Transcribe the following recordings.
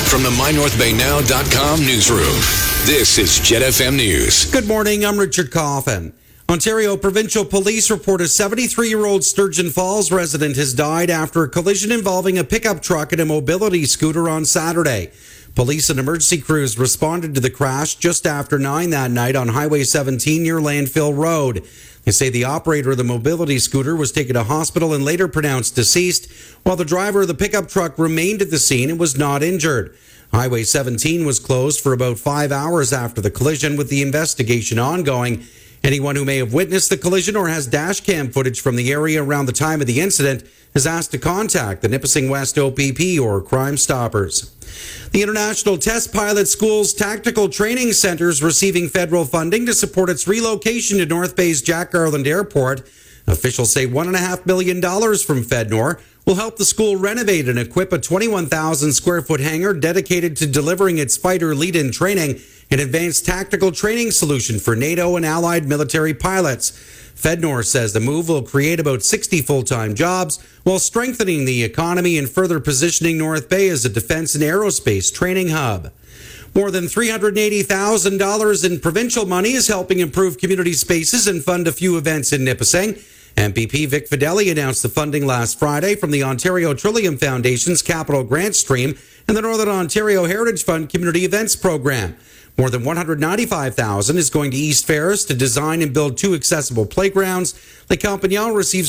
From the MyNorthBayNow.com newsroom, this is Jet FM News. Good morning, I'm Richard Coffin. Ontario Provincial Police report a 73-year-old Sturgeon Falls resident has died after a collision involving a pickup truck and a mobility scooter on Saturday. Police and emergency crews responded to the crash just after 9 that night on Highway 17 near Landfill Road. They say the operator of the mobility scooter was taken to hospital and later pronounced deceased, while the driver of the pickup truck remained at the scene and was not injured. Highway 17 was closed for about 5 hours after the collision, with the investigation ongoing. Anyone who may have witnessed the collision or has dash cam footage from the area around the time of the incident is asked to contact the Nipissing West OPP or Crime Stoppers. The International Test Pilot School's Tactical Training Center is receiving federal funding to support its relocation to North Bay's Jack Garland Airport. Officials say $1.5 million from FedNor will help the school renovate and equip a 21,000 square foot hangar dedicated to delivering its fighter lead-in training, an advanced tactical training solution for NATO and allied military pilots. FedNor says the move will create about 60 full-time jobs while strengthening the economy and further positioning North Bay as a defense and aerospace training hub. More than $380,000 in provincial money is helping improve community spaces and fund a few events in Nipissing. MPP Vic Fideli announced the funding last Friday from the Ontario Trillium Foundation's Capital Grant Stream and the Northern Ontario Heritage Fund Community Events Program. More than $195,000 is going to East Ferris to design and build 2 accessible playgrounds. Lake Campagnon receives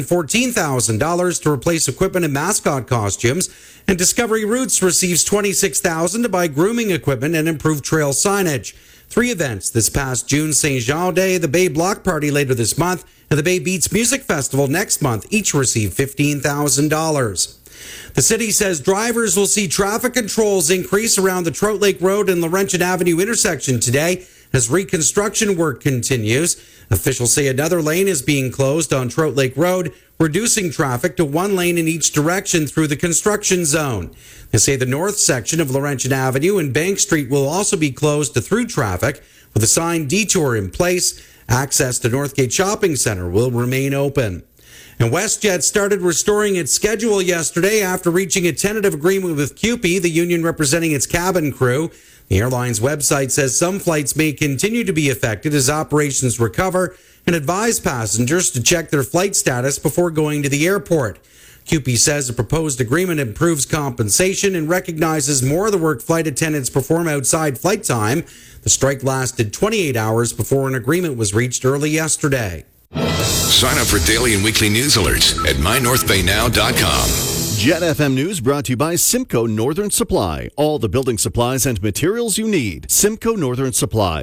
$114,000 to replace equipment and mascot costumes. And Discovery Roots receives $26,000 to buy grooming equipment and improve trail signage. 3 events this past June: St. Jean Day, the Bay Block Party later this month, and the Bay Beats Music Festival next month each receive $15,000. The city says drivers will see traffic controls increase around the Trout Lake Road and Laurentian Avenue intersection today as reconstruction work continues. Officials say another lane is being closed on Trout Lake Road, reducing traffic to 1 lane in each direction through the construction zone. They say the north section of Laurentian Avenue and Bank Street will also be closed to through traffic with a signed detour in place. Access to Northgate Shopping Centre will remain open. And WestJet started restoring its schedule yesterday after reaching a tentative agreement with CUPE, the union representing its cabin crew. The airline's website says some flights may continue to be affected as operations recover and advise passengers to check their flight status before going to the airport. CUPE says the proposed agreement improves compensation and recognizes more of the work flight attendants perform outside flight time. The strike lasted 28 hours before an agreement was reached early yesterday. Sign up for daily and weekly news alerts at MyNorthBayNow.com. Jet FM News brought to you by Simcoe Northern Supply. All the building supplies and materials you need. Simcoe Northern Supply.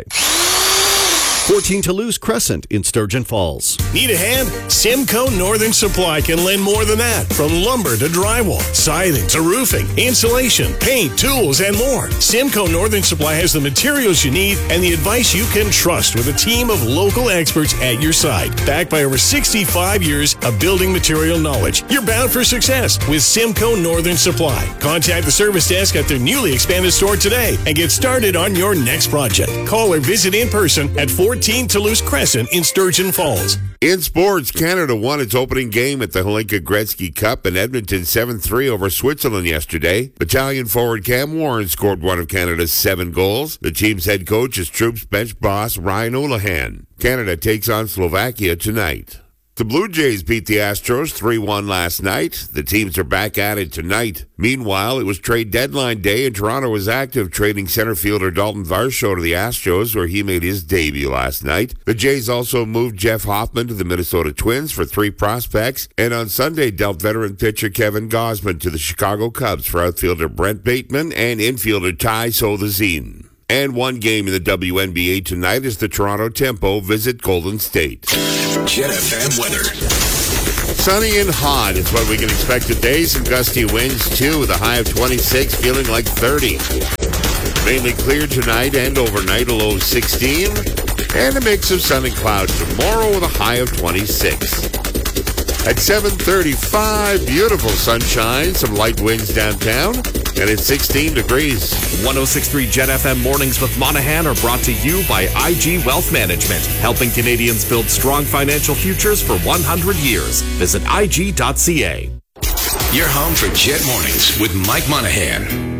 14 Toulouse Crescent in Sturgeon Falls. Need a hand? Simcoe Northern Supply can lend more than that. From lumber to drywall, siding to roofing, insulation, paint, tools, and more. Simcoe Northern Supply has the materials you need and the advice you can trust with a team of local experts at your side. Backed by over 65 years of building material knowledge. You're bound for success with Simcoe Northern Supply. Contact the service desk at their newly expanded store today and get started on your next project. Call or visit in person at 14 Toulouse Crescent in Sturgeon Falls. In sports, Canada won its opening game at the Hlinka Gretzky Cup in Edmonton 7-3 over Switzerland yesterday. Battalion forward Cam Warren scored one of Canada's 7 goals. The team's head coach is Troops bench boss Ryan Holohan. Canada takes on Slovakia tonight. The Blue Jays beat the Astros 3-1 last night. The teams are back at it tonight. Meanwhile, it was trade deadline day and Toronto was active, trading center fielder Dalton Varsho to the Astros, where he made his debut last night. The Jays also moved Jeff Hoffman to the Minnesota Twins for 3 prospects, and on Sunday dealt veteran pitcher Kevin Gausman to the Chicago Cubs for outfielder Brent Bateman and infielder Ty Solazine. And one game in the WNBA tonight is the Toronto Tempo visit Golden State. Jet FM weather. Sunny and hot is what we can expect today. Some gusty winds, too, with a high of 26, feeling like 30. Mainly clear tonight and overnight, a low of 16. And a mix of sun and clouds tomorrow with a high of 26. At 7:35, beautiful sunshine, some light winds downtown, and it's 16 degrees. 106.3 Jet FM Mornings with Monahan are brought to you by IG Wealth Management, helping Canadians build strong financial futures for 100 years. Visit IG.ca. Your home for Jet Mornings with Mike Monahan.